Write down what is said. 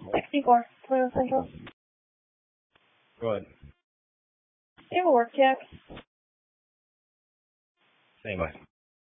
64, Toledo Central. Go ahead. Do you have a work check? Anyway.